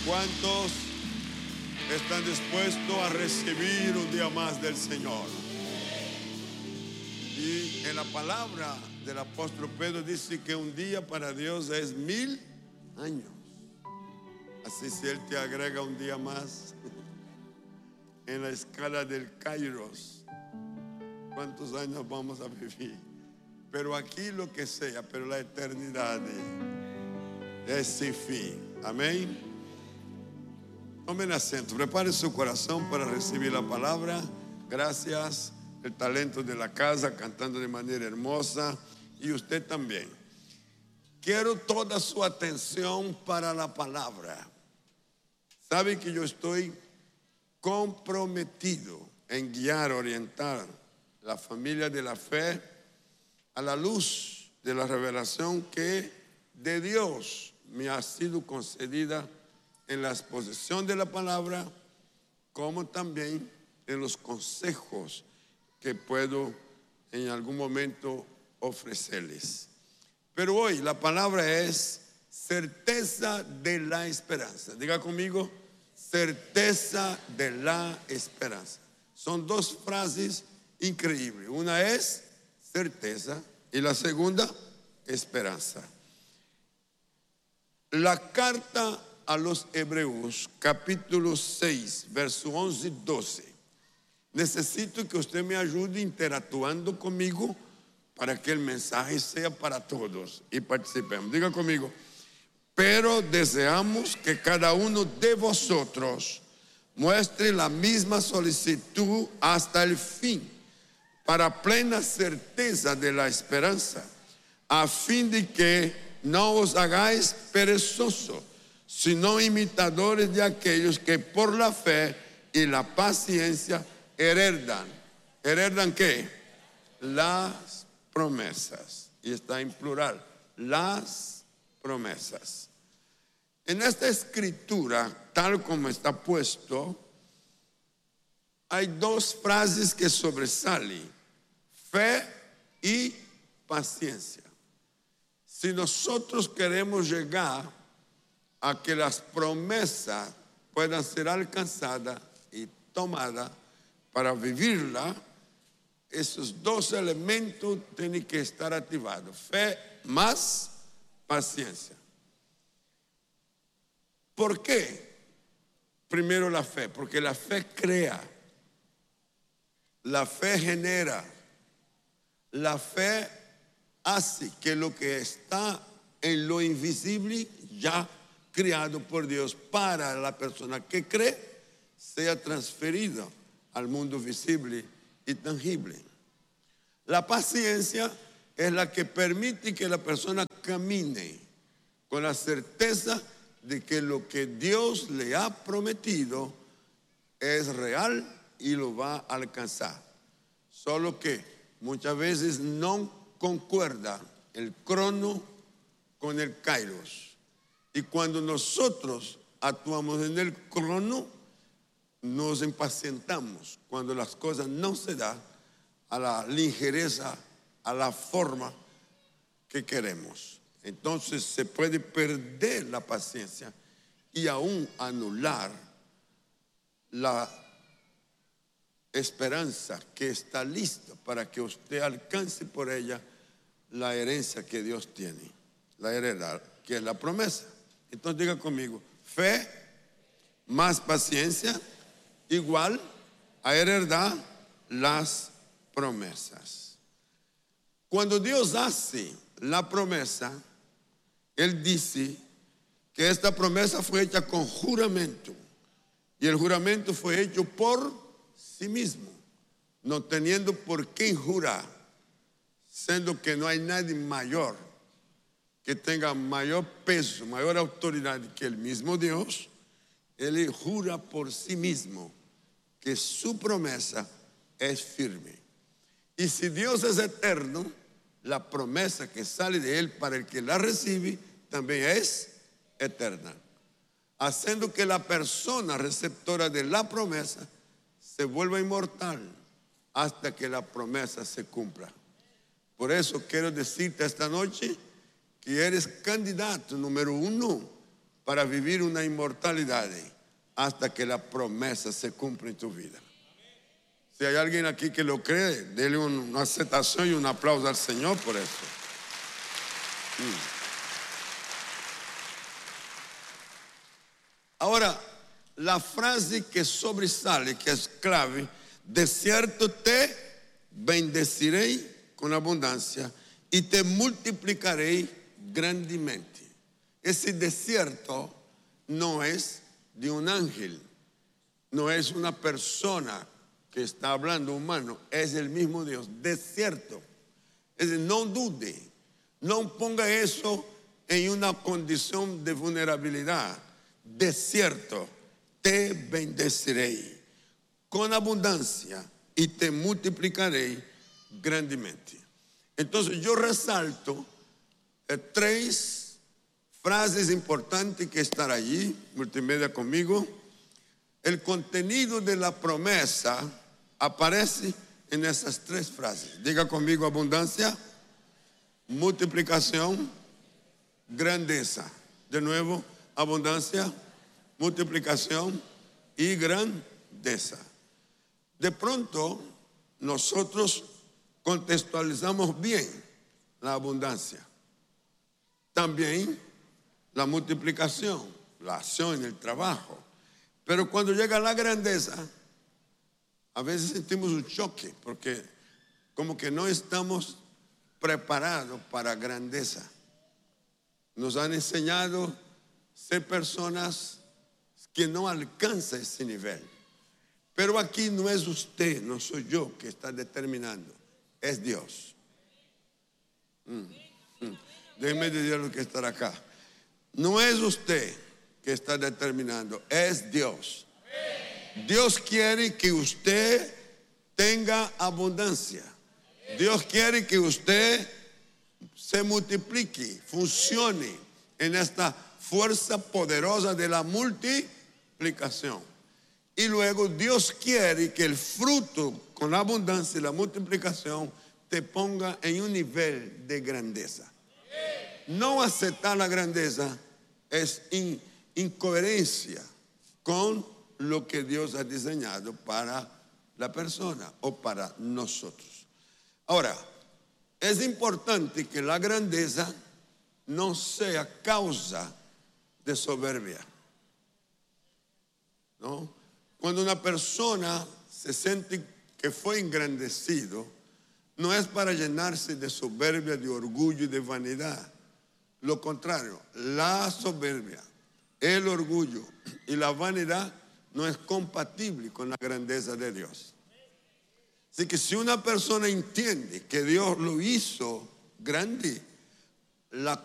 ¿Cuántos están dispuestos a recibir un día más del Señor? Y en la palabra del apóstol Pedro dice que un día para Dios es 1000 años. Así si Él te agrega un día más en la escala del Kairos, ¿cuántos años vamos a vivir? Pero aquí lo que sea, pero la eternidad es sin fin. Amén. Tomen asiento, prepare su corazón para recibir la palabra. Gracias, el talento de la casa, cantando de manera hermosa, y usted también. Quiero toda su atención para la palabra. Sabe que yo estoy comprometido en guiar, orientar la familia de la fe a la luz de la revelación que de Dios me ha sido concedida en la exposición de la palabra, como también en los consejos que puedo en algún momento ofrecerles. Pero hoy la palabra es certeza de la esperanza. Diga conmigo, certeza de la esperanza. Son dos frases increíbles. Una es certeza y la segunda, esperanza. La carta a los Hebreos, capítulo 6, verso 11 y 12. Necesito que usted me ayude interactuando conmigo para que el mensaje sea para todos y participemos. Diga conmigo, pero deseamos que cada uno de vosotros muestre la misma solicitud hasta el fin, para plena certeza de la esperanza, a fin de que no os hagáis perezosos, sino imitadores de aquellos que por la fe y la paciencia heredan. ¿Heredan qué? Las promesas. Y está en plural, las promesas. En esta escritura, tal como está puesto, hay dos frases que sobresalen: fe y paciencia. Si nosotros queremos llegar a que las promesas puedan ser alcanzadas y tomadas para vivirla, esos dos elementos tienen que estar activados: fe más paciencia. ¿Por qué? Primero la fe, porque la fe crea, la fe genera, la fe hace que lo que está en lo invisible, ya creado por Dios para la persona que cree, sea transferido al mundo visible y tangible. La paciencia es la que permite que la persona camine con la certeza de que lo que Dios le ha prometido es real y lo va a alcanzar. Solo que muchas veces no concuerda el crono con el kairos. Y cuando nosotros actuamos en el crono, nos impacientamos cuando las cosas no se dan a la ligereza, a la forma que queremos. Entonces se puede perder la paciencia y aún anular la esperanza que está lista para que usted alcance por ella la herencia que Dios tiene, la heredad, que es la promesa. Entonces diga conmigo, fe más paciencia igual a heredar las promesas. Cuando Dios hace la promesa, Él dice que esta promesa fue hecha con juramento, y el juramento fue hecho por sí mismo, no teniendo por qué jurar, siendo que no hay nadie mayor que tenga mayor peso, mayor autoridad que el mismo Dios. Él jura por sí mismo que su promesa es firme. Y si Dios es eterno, la promesa que sale de Él para el que la recibe también es eterna, haciendo que la persona receptora de la promesa se vuelva inmortal hasta que la promesa se cumpla. Por eso quiero decirte esta noche que eres candidato número 1 para vivir una inmortalidad hasta que la promesa se cumpla en tu vida. Si hay alguien aquí que lo cree, dele una aceptación y un aplauso al Señor por eso. Ahora, la frase que sobresale, que es clave: de cierto te bendeciré con abundancia y te multiplicaré grandemente. Ese desierto no es de un ángel, no es una persona que está hablando humano, es el mismo Dios. Desierto. Es decir, no dude, no ponga eso en una condición de vulnerabilidad. Desierto, te bendeciré con abundancia y te multiplicaré grandemente. Entonces yo resalto 3 frases importantes que están allí. Multimedia conmigo. El contenido de la promesa aparece en esas 3 frases. Diga conmigo: abundancia, multiplicación, grandeza. De nuevo: abundancia, multiplicación y grandeza. De pronto nosotros contextualizamos bien la abundancia, también la multiplicación, la acción, el trabajo. Pero cuando llega la grandeza, a veces sentimos un choque, porque como que no estamos preparados para grandeza. Nos han enseñado ser personas que no alcanzan ese nivel. Pero aquí no es usted, no soy yo que está determinando, es Dios. Déjeme decir lo que está acá. No es usted que está determinando, es Dios. Dios quiere que usted tenga abundancia. Dios quiere que usted se multiplique, funcione en esta fuerza poderosa de la multiplicación. Y luego Dios quiere que el fruto con la abundancia y la multiplicación te ponga en un nivel de grandeza. No aceptar la grandeza es incoherencia con lo que Dios ha diseñado para la persona o para nosotros. Ahora, es importante que la grandeza no sea causa de soberbia, ¿no? Cuando una persona se siente que fue engrandecido, no es para llenarse de soberbia, de orgullo y de vanidad. Lo contrario, la soberbia, el orgullo y la vanidad no es compatible con la grandeza de Dios. Así que si una persona entiende que Dios lo hizo grande, la